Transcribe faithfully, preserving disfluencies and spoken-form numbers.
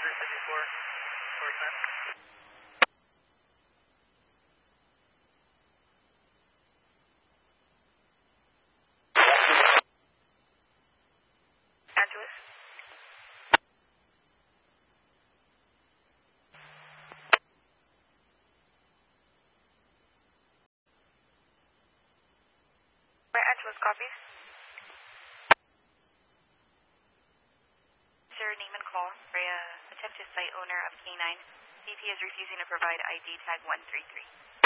three fifty-four, four ten. Angeles? Where Angeles copies? Sir, name and call. For uh, attempted site owner of K nine. C P is refusing to provide I D tag one three three.